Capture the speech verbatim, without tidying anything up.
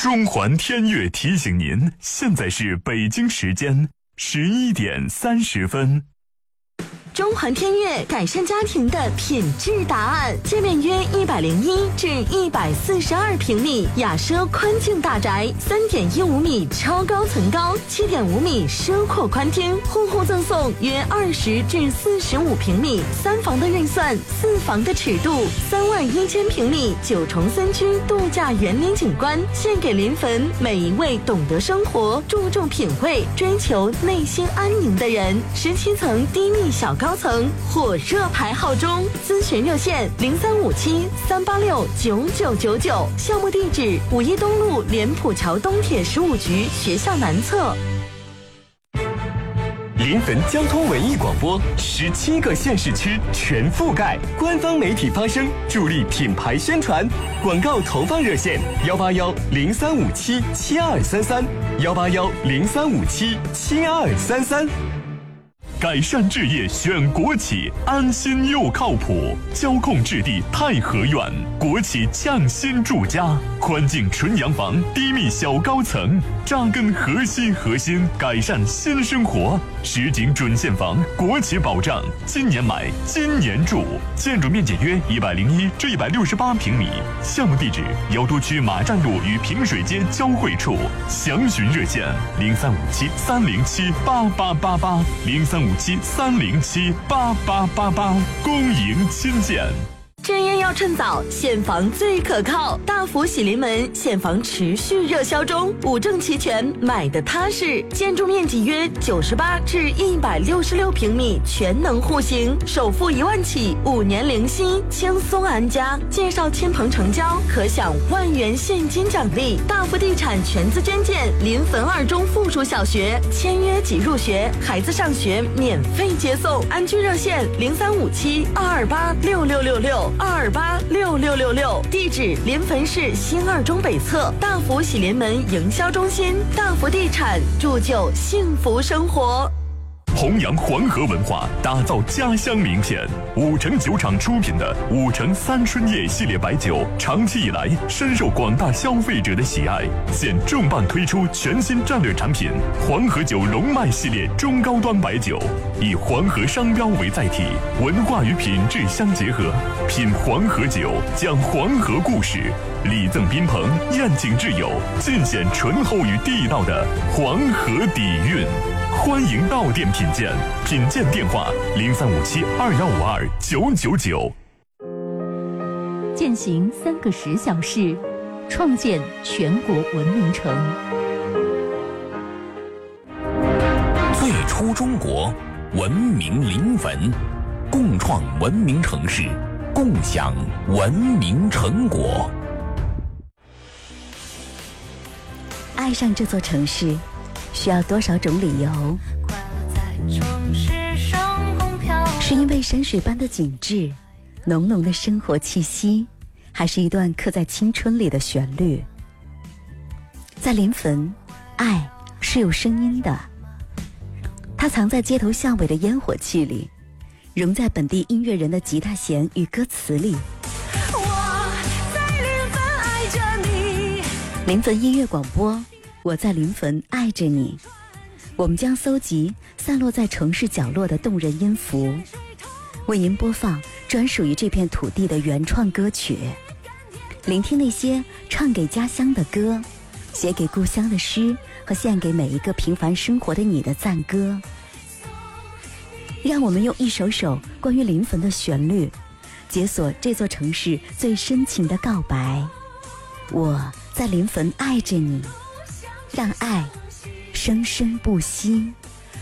中环天悦提醒您，现在是北京时间十一点三十分。 中环天悦改善家庭的品质答案，界面约一百零一至一百四十二平米，雅奢宽净大宅，三点一五米超高层高，七点五米奢阔宽厅，户户赠送约二十至四十五平米三房的预算，四房的尺度，三万一千平米九重三区度假园林景观，献给临汾每一位懂得生活、注重品味、追求内心安宁的人。十七层低密小高层火热排号中，咨询热线零三五七三八六九九九九，项目地址五一东路莲浦桥东铁十五局学校南侧。 临汾交通文艺广播，十七个县市区全覆盖，官方媒体发声，助力品牌宣传。广告投放热线：幺八幺零三五七七二三三，幺八幺零三五七七二三三。 改善置业选国企，安心又靠谱。交控置地太和苑，国企匠心住家，宽净纯洋房，低密小高层，扎根核心核心，改善新生活。实景准现房，国企保障，今年买，今年住。建筑面积约一百零一至一百六十八平米。项目地址：瑶都区马站路与平水街交汇处。详询热线：零三五七三零七八八八八，零三五七三零七八八八八，恭迎亲见。 置业要趁早，现房最可靠。大福喜临门现房持续热销中，五证齐全，买的踏实。建筑面积约九十八至一百六十六平米，全能户型，首付一万起，五年零息，轻松安家。介绍亲朋成交，可享万元现金奖励。大福地产全资捐建临汾二中附属小学，签约即入学，孩子上学免费接送。安居热线零三五七二二八六六六六。二二八六六六六，地址临汾市新二中北侧大福喜临门营销中心。大福地产铸就幸福生活。 弘扬黄河文化，打造家乡名片。五城酒厂出品的五城三春夜系列白酒，长期以来深受广大消费者的喜爱。现重磅推出全新战略产品黄河酒龙脉系列中高端白酒，以黄河商标为载体，文化与品质相结合。品黄河酒，讲黄河故事，礼赠宾朋，宴请挚友，尽显醇厚与地道的黄河底蕴。欢迎到店品鉴，品鉴电话零三五七二幺五二九九九。 践行三个十小时，创建全国文明城。 最初中国，文明临汾，共创文明城市，共享文明成果。 爱上这座城市需要多少种理由？是因为山水般的景致，浓浓的生活气息，还是一段刻在青春里的旋律？在临汾，爱是有声音的，它藏在街头巷尾的烟火气里，融在本地音乐人的吉他弦与歌词里。 我在临汾爱着你。 临汾音乐广播，我在临汾爱着你。我们将搜集散落在城市角落的动人音符，为您播放专属于这片土地的原创歌曲，聆听那些唱给家乡的歌，写给故乡的诗，和献给每一个平凡生活的你的赞歌。让我们用一首首关于临汾的旋律，解锁这座城市最深情的告白。我在临汾爱着你，让爱生生不息。